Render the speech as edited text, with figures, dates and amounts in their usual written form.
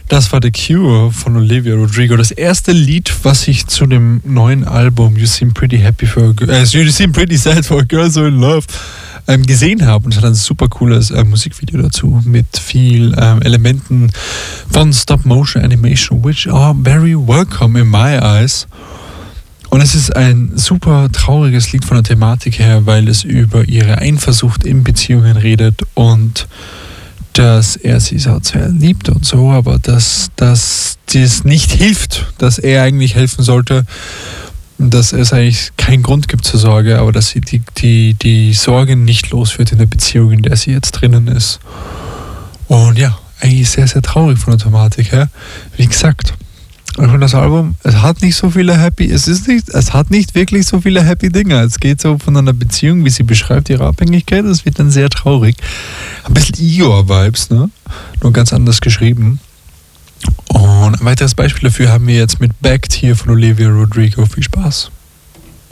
Das war The Cure von Olivia Rodrigo. Das erste Lied, was ich zu dem neuen Album You Seem Pretty Sad for a Girl So in Love gesehen habe. Und es hat ein super cooles Musikvideo dazu mit viel Elementen von Stop-Motion Animation, which are very welcome in my eyes. Und es ist ein super trauriges Lied von der Thematik her, weil es über ihre Eifersucht in Beziehungen redet und dass er sie so sehr liebt und so, aber dass das nicht hilft, dass er eigentlich helfen sollte, dass es eigentlich keinen Grund gibt zur Sorge, aber dass sie die Sorge nicht los wird in der Beziehung, in der sie jetzt drinnen ist. Und ja, eigentlich sehr, sehr traurig von der Thematik her. Wie gesagt, von das Album, es hat nicht wirklich so viele happy Dinge. Es geht so von einer Beziehung, wie sie beschreibt, ihre Abhängigkeit, es wird dann sehr traurig. Ein bisschen Igor-Vibes, ne? Nur ganz anders geschrieben. Und ein weiteres Beispiel dafür haben wir jetzt mit Backed hier von Olivia Rodrigo. Viel Spaß.